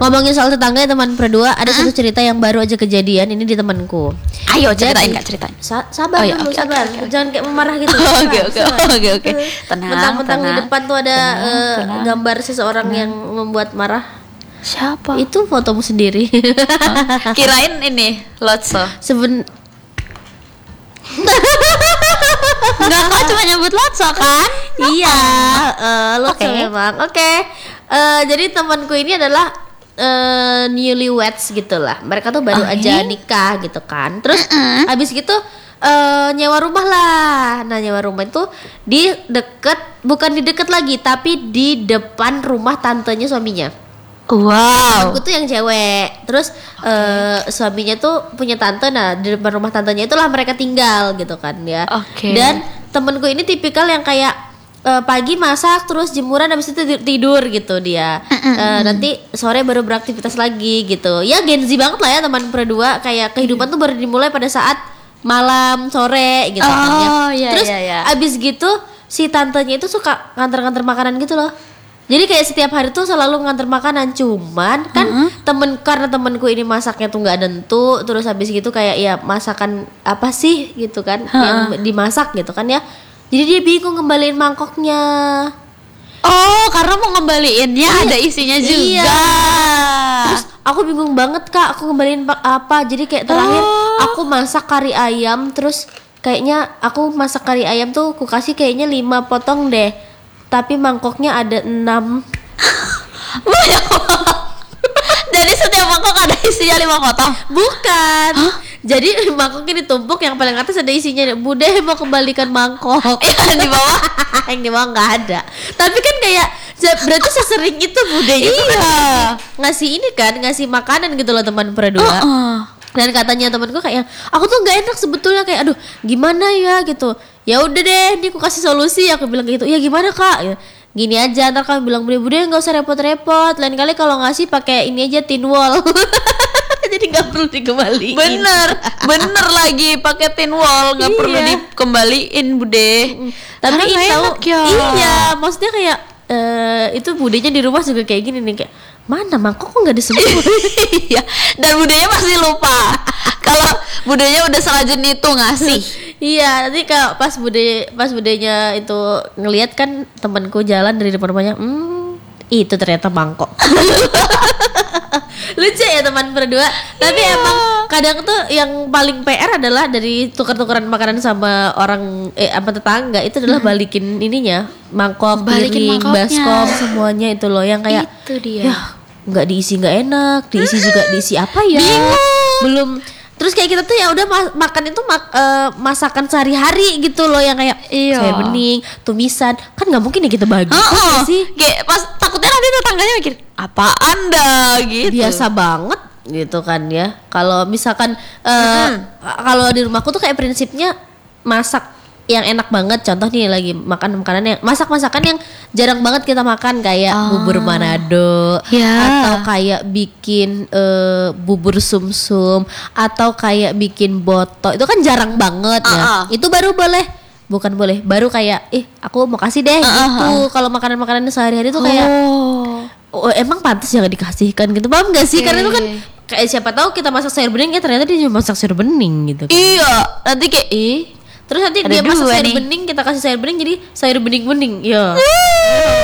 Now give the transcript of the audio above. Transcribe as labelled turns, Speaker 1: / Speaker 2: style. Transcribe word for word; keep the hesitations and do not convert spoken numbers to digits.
Speaker 1: Ngomongin soal tetangga ya teman berdua, ada satu cerita yang baru aja kejadian ini di temanku.
Speaker 2: Ayo ceritain
Speaker 1: Jadi,
Speaker 2: Kak, ceritain.
Speaker 1: Sa- sabar
Speaker 2: Oh, iya,
Speaker 1: dulu,
Speaker 2: oke,
Speaker 1: sabar.
Speaker 2: oke, oke,
Speaker 1: Jangan kayak memarah gitu.
Speaker 2: Oke
Speaker 1: Sabar,
Speaker 2: oke
Speaker 1: sabar.
Speaker 2: oke oke. Tenang.
Speaker 1: Mentang-mentang di
Speaker 2: tenang.
Speaker 1: depan tuh ada
Speaker 2: Tenang,
Speaker 1: eh,
Speaker 2: tenang.
Speaker 1: gambar seseorang yang membuat marah.
Speaker 2: Siapa?
Speaker 1: Itu fotomu sendiri.
Speaker 2: Hah? Kirain ini Lotso.
Speaker 1: Seben
Speaker 2: Enggak kok, cuma nyebut Lotso kan?
Speaker 1: Iya, eh lo
Speaker 2: Oke.
Speaker 1: memang. Oke. Eh, jadi temanku ini adalah eh newlyweds gitulah. Mereka tuh baru
Speaker 2: Oke.
Speaker 1: aja nikah gitu kan. Terus habis gitu eh nyewa rumah lah. Nah, nyewa rumah itu di deket, bukan di deket lagi, tapi di depan rumah tantenya suaminya.
Speaker 2: Wow.
Speaker 1: Aku tuh yang cewek. Terus eh, suaminya tuh punya tante. Nah, di depan rumah tantenya itulah mereka tinggal gitu kan ya.
Speaker 2: Oke.
Speaker 1: Dan temenku ini tipikal yang kayak eh, pagi masak terus jemuran habis itu tidur, tidur gitu dia. Eh, nanti sore baru beraktivitas lagi gitu. Ya Gen Z banget lah ya teman berdua, kayak kehidupan tuh baru dimulai pada saat malam sore gitu kan ya.
Speaker 2: Oh, iya,
Speaker 1: Terus
Speaker 2: iya, iya.
Speaker 1: abis gitu si tantenya itu suka nganter-nganter makanan gitu loh. Jadi kayak setiap hari tuh selalu nganter makanan, cuman kan temen karena temenku ini masaknya tuh nggak nentu, terus habis gitu kayak ya masakan apa sih gitu kan yang dimasak gitu kan ya. Jadi dia bingung ngembaliin mangkoknya.
Speaker 2: Oh, karena mau ngembaliinnya ada isinya juga.
Speaker 1: Iya. Terus aku bingung banget Kak, aku ngembaliin pa- apa? Jadi kayak terakhir
Speaker 2: Oh.
Speaker 1: aku masak kari ayam, terus kayaknya aku masak kari ayam tuh aku kasih kayaknya lima potong deh. Tapi mangkoknya ada enam.
Speaker 2: Banyak banget. Jadi setiap mangkok ada isinya lima potong.
Speaker 1: Bukan. Jadi mangkoknya ditumpuk, yang paling atas ada isinya. Bude mau kembalikan mangkok.
Speaker 2: Yang di bawah.
Speaker 1: Yang di bawah nggak ada. Tapi kan kayak se- berarti sesering itu budenya tuh kan
Speaker 2: Iya.
Speaker 1: ngasih, ngasih ini kan, ngasih makanan gitu loh teman berdua.
Speaker 2: Heeh.
Speaker 1: Dan katanya temanku kayak, aku tuh nggak enak sebetulnya, kayak aduh gimana ya gitu. Ya udah deh, ini aku kasih solusi. Aku bilang kayak gitu. Ya gimana Kak? Ya, gini aja, ntar kamu bilang bude-bude nggak usah repot-repot. Lain kali kalau ngasih pakai ini aja, tin wall. Jadi nggak perlu dikembaliin.
Speaker 2: Bener, bener lagi pakai tin wall, nggak
Speaker 1: Iya.
Speaker 2: perlu dikembaliin bude.
Speaker 1: Tapi
Speaker 2: Karena nggak
Speaker 1: tahu,
Speaker 2: enak ya.
Speaker 1: iya, maksudnya kayak eh, itu budenya di rumah juga kayak gini nih, kayak mana mangkok kok nggak disebut.
Speaker 2: Iya, dan budenya masih lupa. Kalau budenya udah selajun itu ngasih.
Speaker 1: Iya, nanti kalau pas bude pas budenya itu ngelihat kan temanku jalan dari depan rumahnya, hmm, itu ternyata mangkok. Lucu ya teman berdua. Tapi
Speaker 2: Iya.
Speaker 1: emang kadang tuh yang paling P R adalah dari tukar-tukaran makanan sama orang eh apa tetangga itu adalah balikin ininya, mangkok,
Speaker 2: Balikin
Speaker 1: piring,
Speaker 2: mangkoknya.
Speaker 1: baskom semuanya itu loh yang kayak
Speaker 2: Itu dia.
Speaker 1: ya nggak diisi nggak enak, diisi juga diisi apa ya?
Speaker 2: Bingung.
Speaker 1: Belum. Terus kayak kita tuh ya udah ma- makan itu mak- eh, masakan sehari-hari gitu loh yang kayak
Speaker 2: Iya.
Speaker 1: sayur bening, tumisan, kan nggak mungkin ya kita bagi.
Speaker 2: Heeh.
Speaker 1: Iya sih.
Speaker 2: Kayak pas takutnya nanti tetangganya mikir apa anda gitu.
Speaker 1: Biasa banget gitu kan ya. Kalau misalkan eh, kalau di rumahku tuh kayak prinsipnya masak yang enak banget. Contoh nih lagi makan makanan yang masak-masakan yang jarang banget kita makan kayak bubur Manado
Speaker 2: Ya.
Speaker 1: atau kayak bikin eh, bubur sumsum atau kayak bikin boto. Itu kan jarang banget ya.
Speaker 2: Uh-uh.
Speaker 1: Itu baru boleh, bukan boleh, baru kayak ih aku mau kasih deh gitu. Kalau makanan-makanan sehari-hari tuh kayak
Speaker 2: Oh.
Speaker 1: oh, emang pantas jangan dikasihkan gitu, paham gak sih?
Speaker 2: Oke.
Speaker 1: Karena itu kan kayak siapa tahu kita masak sayur bening ya ternyata dia cuma masak sayur bening gitu.
Speaker 2: Iya, nanti kayak ih
Speaker 1: Terus nanti
Speaker 2: Ada
Speaker 1: dia masak
Speaker 2: dua
Speaker 1: sayur
Speaker 2: nih.
Speaker 1: bening, kita kasih sayur bening jadi sayur bening bening. Ya.